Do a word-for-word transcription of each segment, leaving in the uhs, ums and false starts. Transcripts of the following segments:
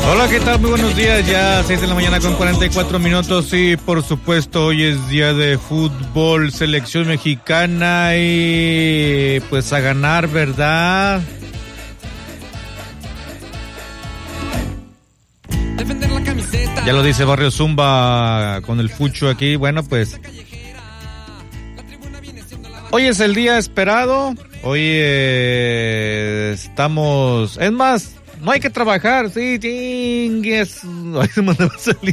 Hola, ¿qué tal? Muy buenos días, ya seis de la mañana con cuarenta y cuatro minutos y por supuesto hoy es día de fútbol, selección mexicana y pues a ganar, ¿verdad? Defender la camiseta. Ya lo dice Barrio Zumba con el Fucho aquí, bueno pues hoy es el día esperado, hoy eh, estamos, es más, no hay que trabajar, sí, chingues. Ay, se me va a salir.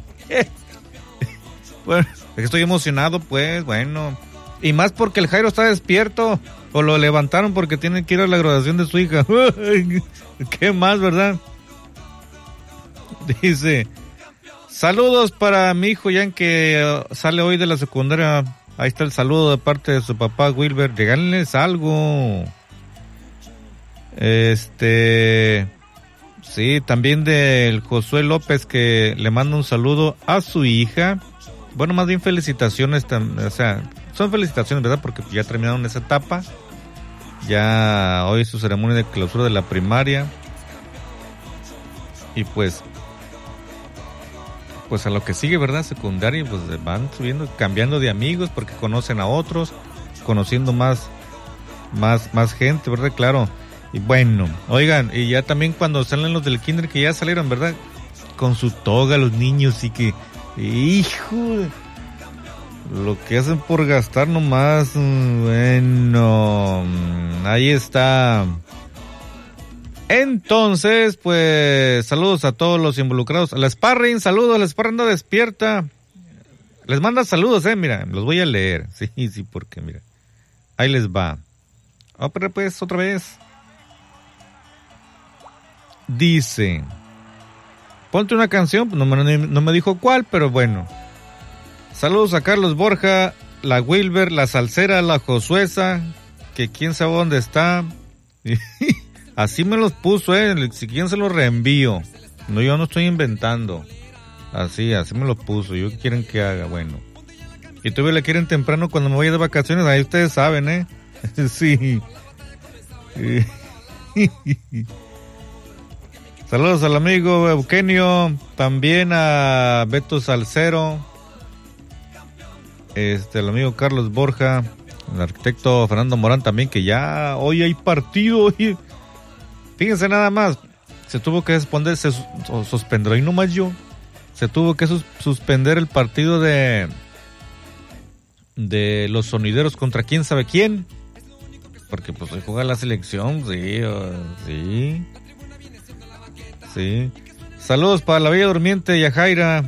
Bueno, estoy emocionado, pues, bueno. Y más porque el Jairo está despierto. O lo levantaron porque tiene que ir a la graduación de su hija. ¿Qué más, verdad? Dice, saludos para mi hijo, ya que sale hoy de la secundaria. Ahí está el saludo de parte de su papá, Wilber. Regálenles algo. Este, sí, también del Josué López, que le manda un saludo a su hija. Bueno, más bien felicitaciones, o sea, son felicitaciones, ¿verdad? Porque ya terminaron esa etapa. Ya hoy es su ceremonia de clausura de la primaria. Y pues, pues a lo que sigue, ¿verdad? Secundaria, pues van subiendo, cambiando de amigos porque conocen a otros, conociendo más, más, más gente, ¿verdad? Claro. Y bueno, oigan, y ya también cuando salen los del kinder que ya salieron, ¿verdad? Con su toga los niños y que, hijo, lo que hacen por gastar nomás, bueno, ahí está. Entonces, pues, saludos a todos los involucrados. A la Sparring, saludos, la Sparring no despierta. Les manda saludos, eh, mira, los voy a leer. Sí, sí, porque mira, ahí les va. Oh, pero pues, otra vez. Dice, ponte una canción, no me, no me dijo cuál, pero bueno. Saludos a Carlos Borja, la Wilber, la Salsera, la Josuesa, que quién sabe dónde está. Así me los puso, eh, si quieren se los reenvío. No, yo no estoy inventando. Así, así me los puso, yo quieren que haga, bueno. Y todavía le quieren temprano cuando me vaya de vacaciones, ahí ustedes saben, eh. Sí. Saludos al amigo Eugenio, también a Beto Salcero, este, el amigo Carlos Borja, el arquitecto Fernando Morán también, que ya hoy hay partido, hoy. Fíjense nada más, se tuvo que suspender, se suspendió, y no más yo, se tuvo que sus, suspender el partido de, de los sonideros contra quién sabe quién, porque pues hoy juega la selección, sí, sí. Sí. Saludos para la Bella Durmiente y a Jaira.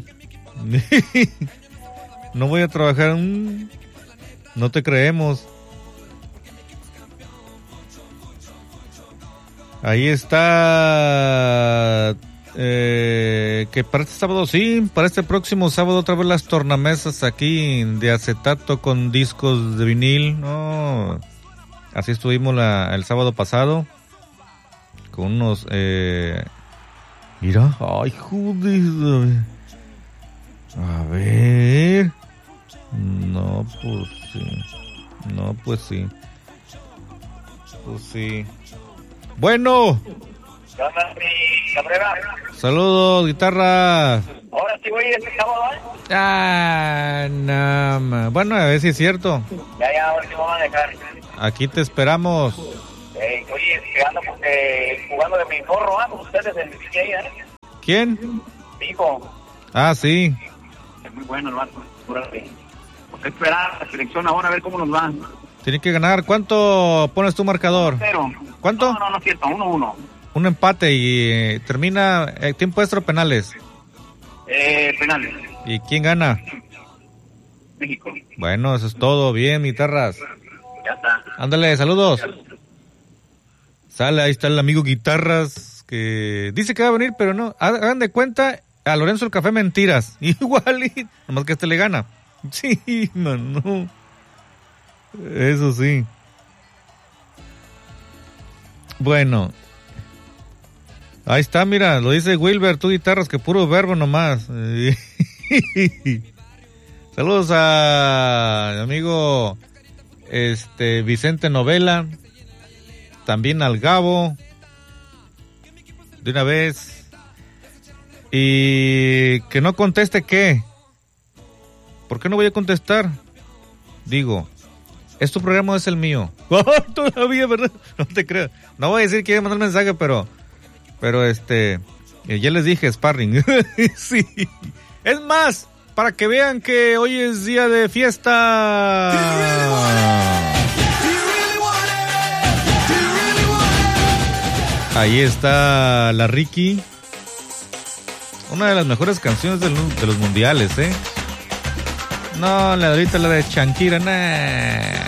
No voy a trabajar. No te creemos. Ahí está. Eh, que para este sábado, sí, para este próximo sábado otra vez las tornamesas aquí de acetato con discos de vinil. No. Así estuvimos la, el sábado pasado. Con unos... Eh, Mira, ay, joder. A ver. No, pues sí. No, pues sí. Pues sí. Bueno. ¿Qué onda, mi Cabrera? Saludos, guitarra. Ahora sí voy este sábado, ¿eh? Ah, no, ma. Bueno, a ver si es cierto. Ya, ya, ahora sí me van a dejar. Aquí te esperamos. Eh, oye, quedando porque jugando de mi gorro, ¿ah? Con ustedes en D J, ¿eh? ¿Quién? Mi hijo. Ah, sí. Es muy bueno el vato. Pues esperar la selección ahora a ver cómo nos va. Tiene que ganar. ¿Cuánto pones tu marcador? Cero. ¿Cuánto? No, no, no es cierto. Uno, uno. Un empate y eh, termina eh, tiempo extra o penales. Eh, penales. ¿Y quién gana? México. Bueno, eso es todo. Bien, guitarras. Ya está. Ándale, saludos. Sale, ahí está el amigo Guitarras, que dice que va a venir, pero no. Hagan de cuenta a Lorenzo el Café Mentiras. Igual, y nomás que este le gana. Sí, no, no. Eso sí. Bueno. Ahí está, mira, lo dice Wilber, tú Guitarras, que puro verbo nomás. Saludos a amigo este Vicente Novela, también al Gabo, de una vez. Y que no conteste qué. ¿Por qué no voy a contestar? Digo, es tu programa o es el mío. Todavía, ¿verdad? No te creo. No voy a decir que iba a mandar mensaje, pero, pero este, eh, ya les dije, sparring. Sí. Es más, para que vean que hoy es día de fiesta. Ahí está la Ricky. Una de las mejores canciones del, de los mundiales, ¿eh? No, la de ahorita, la de Shakira, nah.